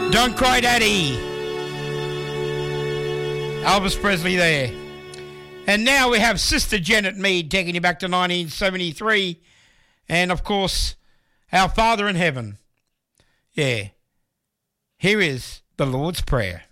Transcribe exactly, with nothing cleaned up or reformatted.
Don't Cry Daddy. Elvis Presley there. And now we have Sister Janet Mead taking you back to nineteen seventy-three. And, of course, Our Father in Heaven. Yeah. Here is the Lord's Prayer.